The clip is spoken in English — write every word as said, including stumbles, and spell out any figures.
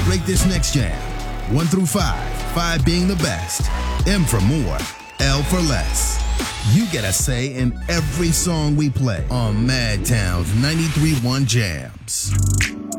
rate this next jam. One through five, five being the best. M for more, L for less. You get a say in every song we play on Madtown's ninety-three point one Jams.